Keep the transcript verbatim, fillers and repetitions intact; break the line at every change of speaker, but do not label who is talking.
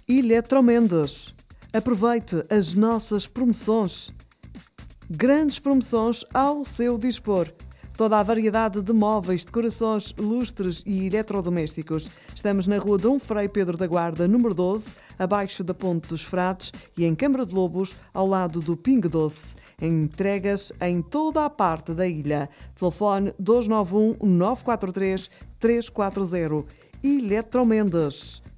Eletromendas. Aproveite as nossas promoções. Grandes promoções ao seu dispor. Toda a variedade de móveis, decorações, lustres e eletrodomésticos. Estamos na rua Dom Frei Pedro da Guarda, número doze, abaixo da Ponte dos Frades e em Câmara de Lobos, ao lado do Pingo Doce. Entregas em toda a parte da ilha. Telefone dois nove um, nove quatro três, três quatro zero. Eletromendas.